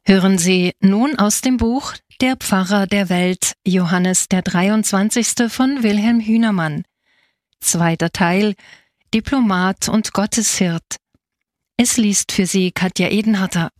Hören Sie nun aus dem Buch Der Pfarrer der Welt, Johannes der 23. von Wilhelm Hünermann. Zweiter Teil, Diplomat und Gotteshirt. Es liest für Sie Katja Edenharter.